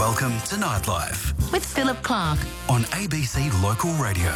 Welcome to Nightlife with Philip Clark on ABC Local Radio.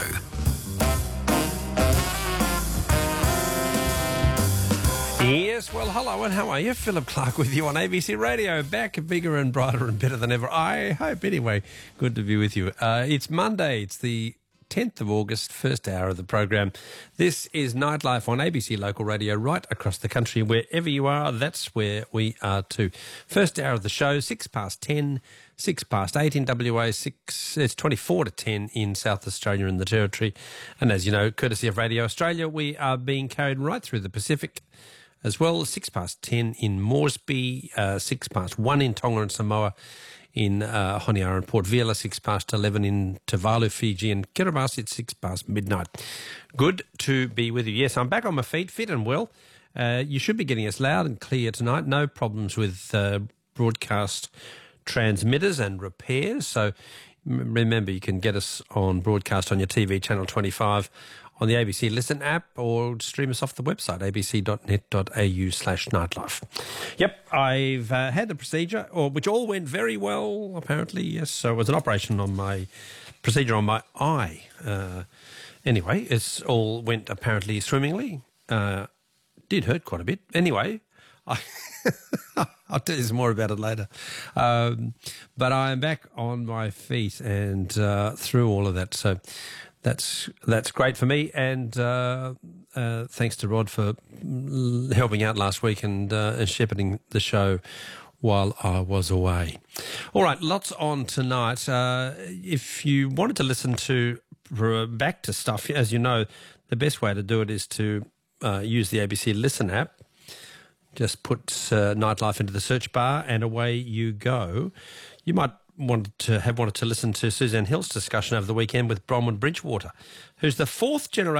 Yes, well, hello and how are you? Philip Clark with you on ABC Radio, back bigger and brighter and better than ever. I hope, anyway. Good to be with you. It's Monday. It's the 10th of August, first hour of the program. This is Nightlife on ABC Local Radio right across the country. Wherever you are, that's where we are too. First hour of the show, 6 past 10, 6 past 8 in WA, it's 24 to 10 in South Australia and the Territory. And as you know, courtesy of Radio Australia, we are being carried right through the Pacific as well. 6 past 10 in Moresby, 6 past 1 in Tonga and Samoa, in Honiara and Port Vila, 6 past 11 in Tuvalu, Fiji, and Kiribati at 6 past midnight. Good to be with you. Yes, I'm back on my feet, fit and well. You should be getting us loud and clear tonight. No problems with broadcast transmitters and repairs. So remember, you can get us on broadcast on your TV, Channel 25, on the ABC Listen app, or stream us off the website, abc.net.au/nightlife. Yep, I've had the procedure, which all went very well, apparently, yes. So it was an operation on my eye. Anyway, it's all went apparently swimmingly. Did hurt quite a bit. Anyway, I'll tell you some more about it later. But I'm back on my feet and through all of that, so that's great for me, and thanks to Rod for helping out last week and shepherding the show while I was away. All right, lots on tonight. If you wanted to listen back to stuff, as you know, the best way to do it is to use the ABC Listen app. Just put Nightlife into the search bar and away you go. You might wanted to listen to Suzanne Hill's discussion over the weekend with Bronwyn Bridgewater, who's the fourth generation